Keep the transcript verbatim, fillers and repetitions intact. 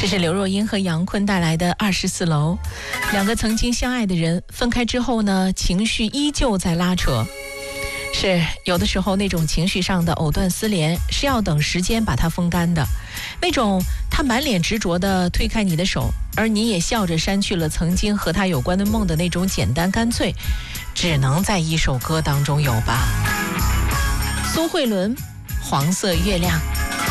这是刘若英和杨坤带来的《二十四楼》。两个曾经相爱的人分开之后呢，情绪依旧在拉扯。是有的时候那种情绪上的藕断丝连是要等时间把它风干的，那种他满脸执着地推开你的手，而你也笑着删去了曾经和他有关的梦的那种简单干脆，只能在一首歌当中有吧。苏慧伦，黄色月亮。